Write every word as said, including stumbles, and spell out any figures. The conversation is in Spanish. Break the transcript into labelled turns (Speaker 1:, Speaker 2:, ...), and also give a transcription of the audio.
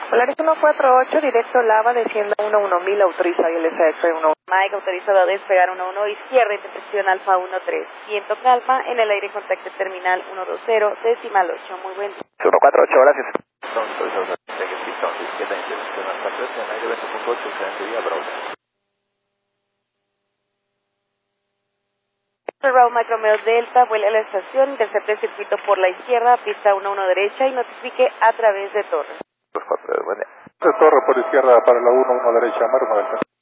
Speaker 1: Polaris uno cuatro ocho, directo Lava, descienda uno uno mil, autoriza I L S X uno.
Speaker 2: Mike, autorizado a despegar uno uno, izquierda, intercepción Alfa uno tres. Viento calma, en el aire contacto terminal uno dos cero, decimal ocho, muy buen día.
Speaker 3: uno cuatro ocho, gracias.
Speaker 2: Raúl Mike Romeo Delta, vuela a la estación, intercepte el circuito por la izquierda, pista uno uno derecha y notifique a través de torre.
Speaker 3: dos cuatro, buen día.
Speaker 4: Torre por izquierda para la uno uno derecha, Marco Delta.